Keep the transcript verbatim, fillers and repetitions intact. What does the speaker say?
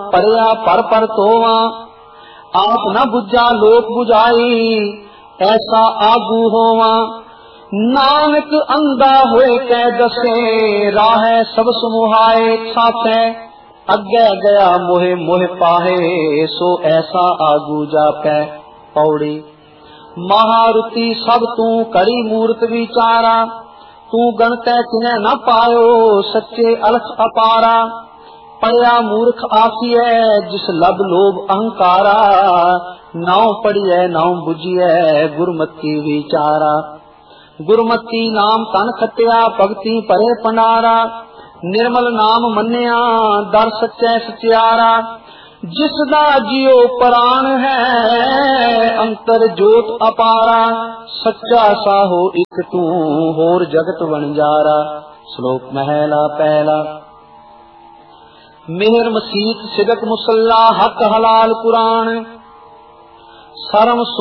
परया पर पर तोवा, आप न बुझा लोक बुझाई, ऐसा आगू होवा। नानक अंधा होए कै दसे, राह सब समुहाए छाछे, अगे गया मोहे मोह पाहे, सो ऐसा आगू जापै। पौड़ी। महारुति सब तू करी मूर्त विचारा, तू गणतै किने न पायो, सच्चे अलख अपारा। पढ़िया मूर्ख आखिए, जिस लब लोभ अहंकारा, नाव पढ़िए नाव बुझिए, गुरमति विचारा। गुरमति नाम तन खटिया, भगति परे पंडारा, निर्मल नाम मन्या, दर सच्चे सचियारा। जिसदा जियो प्राण है, अंतर जोत अपारा, सच्चा साहो इक तू, होर जगत वणजारा। श्लोक महला पहला। मेहर मसीत सिदक मुसल्ला, हक हलाल कुरान, सरम